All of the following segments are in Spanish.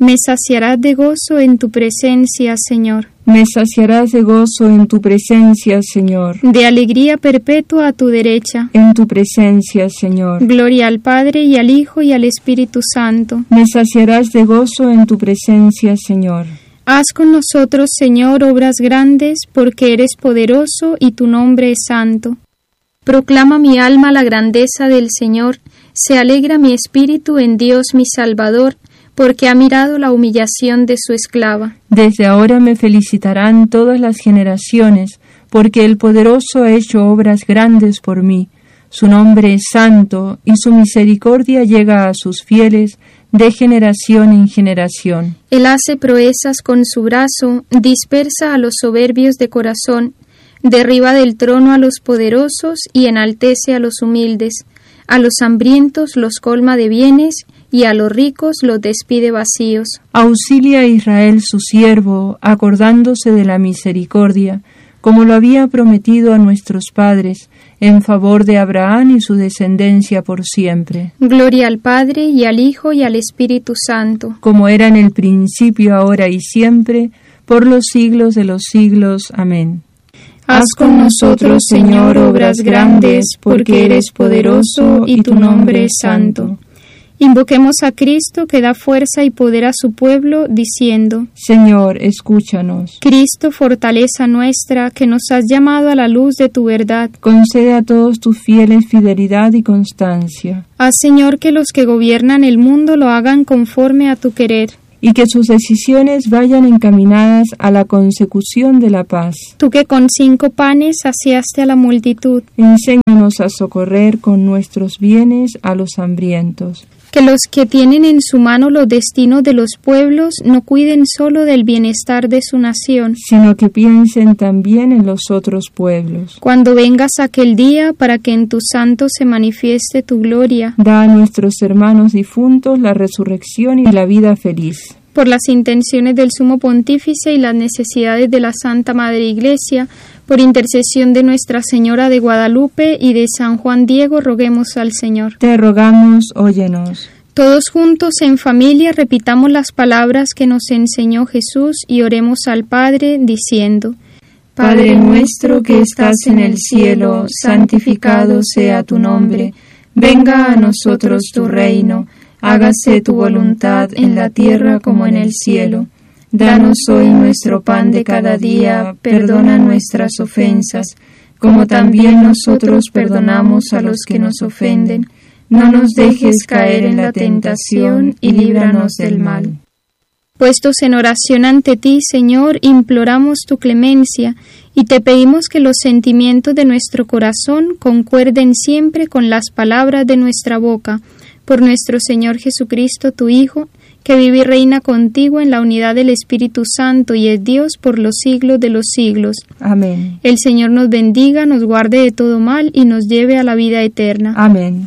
Me saciarás de gozo en tu presencia, Señor. Me saciarás de gozo en tu presencia, Señor. De alegría perpetua a tu derecha. En tu presencia, Señor. Gloria al Padre, y al Hijo, y al Espíritu Santo. Me saciarás de gozo en tu presencia, Señor. Haz con nosotros, Señor, obras grandes, porque eres poderoso y tu nombre es santo. Proclama mi alma la grandeza del Señor. Se alegra mi espíritu en Dios mi Salvador, porque ha mirado la humillación de su esclava. Desde ahora me felicitarán todas las generaciones, porque el poderoso ha hecho obras grandes por mí. Su nombre es santo, y su misericordia llega a sus fieles de generación en generación. Él hace proezas con su brazo, dispersa a los soberbios de corazón, derriba del trono a los poderosos y enaltece a los humildes. A los hambrientos los colma de bienes, y a los ricos los despide vacíos. Auxilia a Israel su siervo, acordándose de la misericordia, como lo había prometido a nuestros padres, en favor de Abraham y su descendencia por siempre. Gloria al Padre, y al Hijo, y al Espíritu Santo. Como era en el principio, ahora y siempre, por los siglos de los siglos. Amén. Haz con nosotros, Señor, obras grandes, porque eres poderoso y tu nombre es santo. Invoquemos a Cristo, que da fuerza y poder a su pueblo, diciendo: Señor, escúchanos. Cristo, fortaleza nuestra, que nos has llamado a la luz de tu verdad. Concede a todos tus fieles fidelidad y constancia. Haz, Señor, que los que gobiernan el mundo lo hagan conforme a tu querer. Y que sus decisiones vayan encaminadas a la consecución de la paz. Tú que con 5 panes saciaste a la multitud. Enséñanos a socorrer con nuestros bienes a los hambrientos. Que los que tienen en su mano los destinos de los pueblos no cuiden solo del bienestar de su nación, sino que piensen también en los otros pueblos. Cuando vengas aquel día, para que en tus santos se manifieste tu gloria, da a nuestros hermanos difuntos la resurrección y la vida feliz. Por las intenciones del Sumo Pontífice y las necesidades de la Santa Madre Iglesia, por intercesión de Nuestra Señora de Guadalupe y de San Juan Diego, roguemos al Señor. Te rogamos, óyenos. Todos juntos en familia repitamos las palabras que nos enseñó Jesús y oremos al Padre diciendo: Padre nuestro que estás en el cielo, santificado sea tu nombre. Venga a nosotros tu reino. Hágase tu voluntad en la tierra como en el cielo. Danos hoy nuestro pan de cada día, perdona nuestras ofensas, como también nosotros perdonamos a los que nos ofenden. No nos dejes caer en la tentación y líbranos del mal. Puestos en oración ante ti, Señor, imploramos tu clemencia y te pedimos que los sentimientos de nuestro corazón concuerden siempre con las palabras de nuestra boca, por nuestro Señor Jesucristo, tu Hijo, que vive y reina contigo en la unidad del Espíritu Santo y es Dios por los siglos de los siglos. Amén. El Señor nos bendiga, nos guarde de todo mal y nos lleve a la vida eterna. Amén.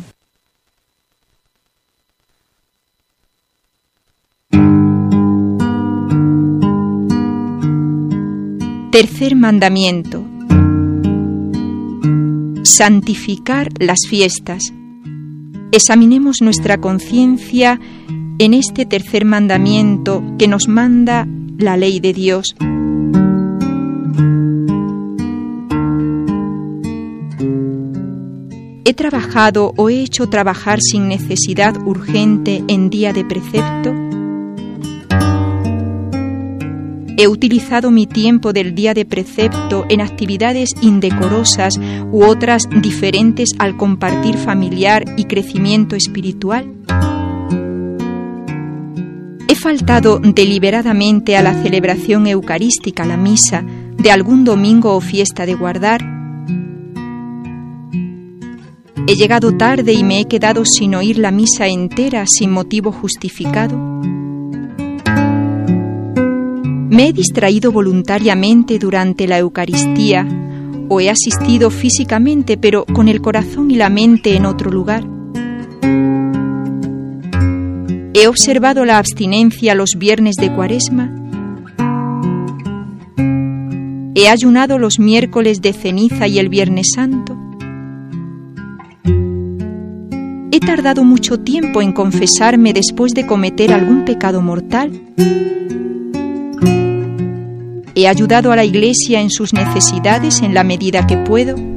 Tercer mandamiento: santificar las fiestas. Examinemos nuestra conciencia en este tercer mandamiento que nos manda la ley de Dios. ¿He trabajado o he hecho trabajar sin necesidad urgente en día de precepto? ¿He utilizado mi tiempo del día de precepto en actividades indecorosas u otras diferentes al compartir familiar y crecimiento espiritual? ¿He faltado deliberadamente a la celebración eucarística, la misa, de algún domingo o fiesta de guardar? ¿He llegado tarde y me he quedado sin oír la misa entera sin motivo justificado? ¿Me he distraído voluntariamente durante la Eucaristía o he asistido físicamente pero con el corazón y la mente en otro lugar? ¿He observado la abstinencia los viernes de Cuaresma? ¿He ayunado los miércoles de ceniza y el Viernes Santo? ¿He tardado mucho tiempo en confesarme después de cometer algún pecado mortal? ¿He ayudado a la Iglesia en sus necesidades en la medida que puedo?